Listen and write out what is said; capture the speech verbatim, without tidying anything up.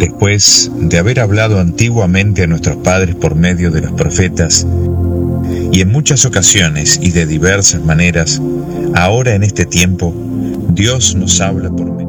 Después de haber hablado antiguamente a nuestros padres por medio de los profetas, y en muchas ocasiones y de diversas maneras, ahora en este tiempo, Dios nos habla por medio